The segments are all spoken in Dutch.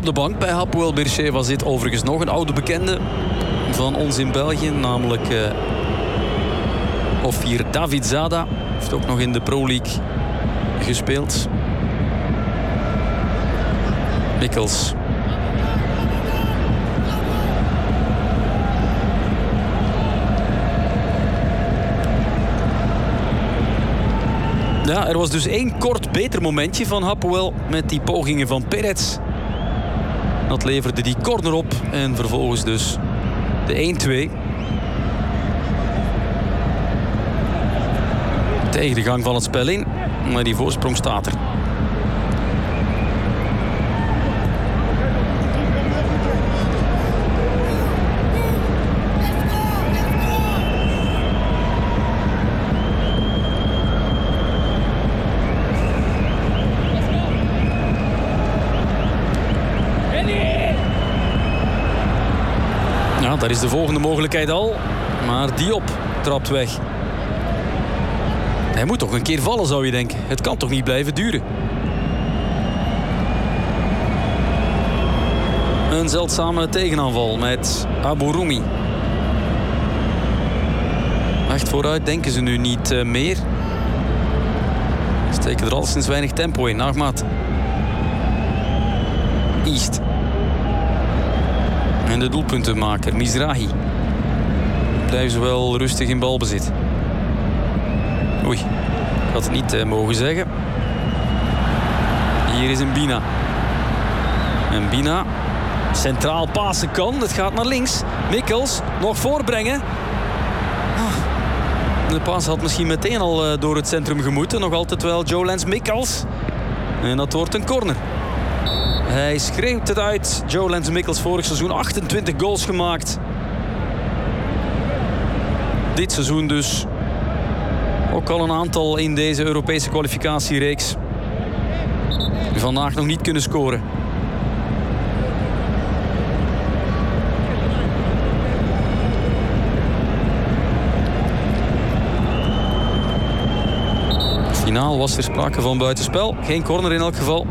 op de bank bij Hapoel Beersheva zit overigens nog een oude bekende van ons in België, namelijk Ofir Davidzada. Heeft ook nog in de Pro League gespeeld. Mikkels. Ja, er was dus één kort beter momentje van Hapoel met die pogingen van Peretz. Dat leverde die corner op en vervolgens dus de 1-2. Tegen de gang van het spel in, maar die voorsprong staat er. Ja, daar is de volgende mogelijkheid al, maar Diop trapt weg. Hij moet toch een keer vallen, zou je denken. Het kan toch niet blijven duren. Een zeldzame tegenaanval met Abouroumi. Echt vooruit denken ze nu niet meer. Steken er al sinds weinig tempo in. Ahmad. East. En de doelpuntenmaker Mizrahi. Blijven ze wel rustig in balbezit. Oei, ik had het niet mogen zeggen. Hier is een Bina. En Bina centraal pasen kan. Het gaat naar links. Mikkels nog voorbrengen. De pas had misschien meteen al door het centrum gemoeten. Nog altijd wel Jolens Mikkels. En dat wordt een corner. Hij schreeuwt het uit. Jolens Mikkels, vorig seizoen 28 goals gemaakt. Dit seizoen dus ook al een aantal in deze Europese kwalificatiereeks. Vandaag nog niet kunnen scoren. Finaal was er sprake van buitenspel. Geen corner in elk geval.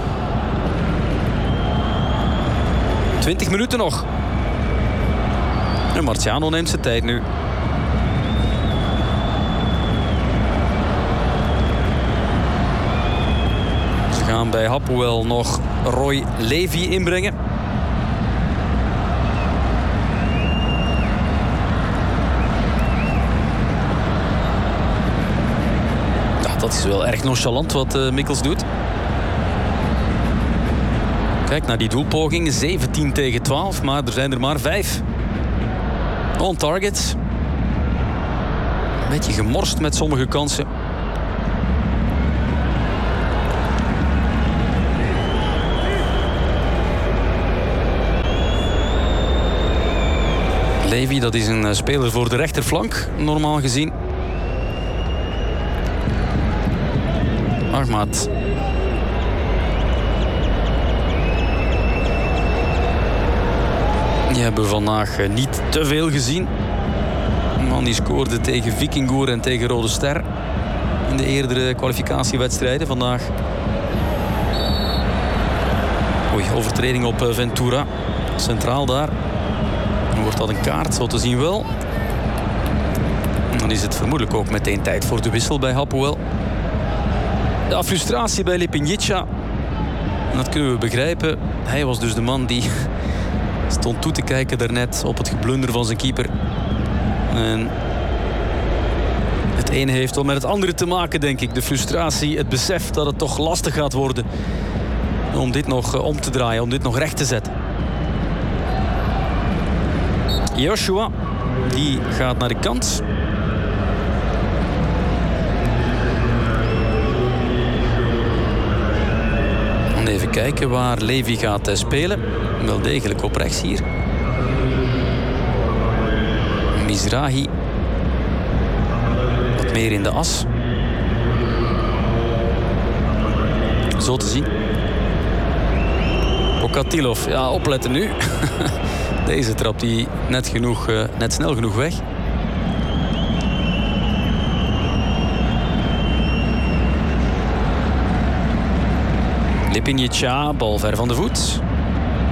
20 minuten nog. En Marciano neemt zijn tijd nu. Ze gaan bij Hapoel nog Roy Levy inbrengen. Ja, dat is wel erg nonchalant wat Mikkels doet. Kijk naar die doelpogingen. 17 tegen 12, maar er zijn er maar 5. On target. Een beetje gemorst met sommige kansen. Levy, dat is een speler voor de rechterflank, normaal gezien. Ahmad. Die hebben we vandaag niet te veel gezien. Een man die scoorde tegen Vikingur en tegen Rode Ster in de eerdere kwalificatiewedstrijden. Vandaag overtreding op Ventura. Centraal daar. Dan wordt dat een kaart, zo te zien wel. En dan is het vermoedelijk ook meteen tijd voor de wissel bij Hapoel. Ja, frustratie bij Lipinjica. En dat kunnen we begrijpen. Hij was dus de man die stond toe te kijken daarnet op het geblunder van zijn keeper. En het ene heeft wel met het andere te maken, denk ik. De frustratie, het besef dat het toch lastig gaat worden om dit nog om te draaien, om dit nog recht te zetten. Joshua, die gaat naar de kant. En even kijken waar Levy gaat spelen. Wel degelijk op rechts hier. Mizrahi. Wat meer in de as. Zo te zien. Pokatilov. Ja, opletten nu. Deze trapt hij net snel genoeg weg. Lipinjica, bal ver van de voet.